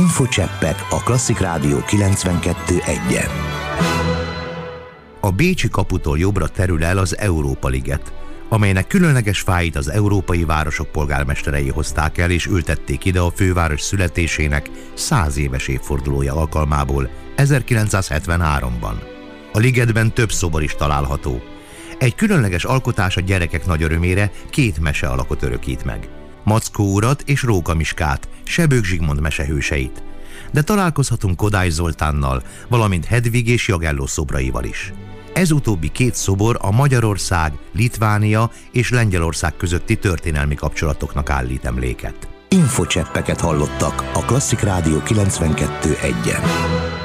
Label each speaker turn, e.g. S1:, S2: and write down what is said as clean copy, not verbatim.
S1: Infocseppek a Klasszik Rádió 92.1-en. A bécsi kaputól jobbra terül el az Európa-liget, amelynek különleges fáit az európai városok polgármesterei hozták el és ültették ide a főváros születésének 100 éves évfordulója alkalmából 1973-ban. A ligetben több szobor is található. Egy különleges alkotás a gyerekek nagy örömére 2 mese alakot örökít meg. Mackó urat és Róka Miskát, Sebők Zsigmond mesehőseit. De találkozhatunk Kodály Zoltánnal, valamint Hedvig és Jagelló szobraival is. Ez utóbbi 2 szobor a Magyarország, Litvánia és Lengyelország közötti történelmi kapcsolatoknak állít emléket. Infocseppeket hallottak a Klasszik Rádió 92.1-en.